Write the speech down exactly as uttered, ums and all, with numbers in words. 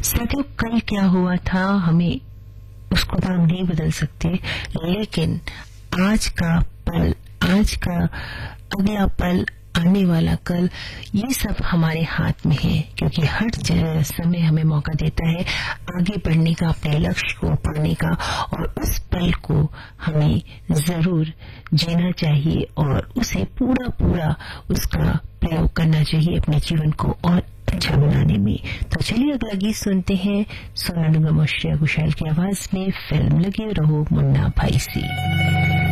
साथियों, कल क्या हुआ था हमें उसको तो हम नहीं बदल सकते, लेकिन आज का पल, आज का अगला पल, आने वाला कल, ये सब हमारे हाथ में है, क्योंकि हर समय हमें मौका देता है आगे बढ़ने का, अपने लक्ष्य को पाने का, और उस पल को हमें जरूर जीना चाहिए और उसे पूरा पूरा उसका प्रयोग करना चाहिए अपने जीवन को और अच्छा बनाने में। तो चलिए अगला गीत सुनते हैं सोनू निगम और श्रेया घोषाल की आवाज में। फिल्म लगे रहो मुन्ना भाई से।